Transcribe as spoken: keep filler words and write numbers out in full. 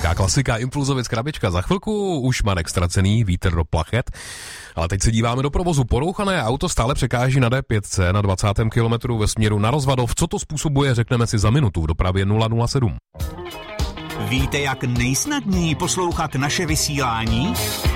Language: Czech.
Česká klasika, Impulzovic krabička. Za chvilku už Marek Ztracený, vítr do plachet. Ale teď se díváme do provozu. Porouchané auto stále překáží na D pět na dvacátém kilometru ve směru na Rozvadov. Co to způsobuje, řekneme si za minutu v dopravě nula nula sedm. Víte, jak nejsnadněji poslouchat naše vysílání?